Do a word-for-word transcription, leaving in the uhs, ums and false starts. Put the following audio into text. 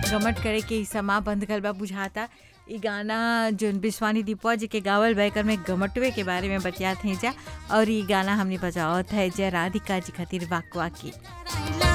गमट करे के ई समा बंद गल बा बुझाता। ई गाना जोन बिस्वानी दीपवा जी के गावल बैकर में गमटवे के बारे में बतियात हैं जा और ई गाना हमने बजावत है जय राधिका जी खातिर वाकवा की।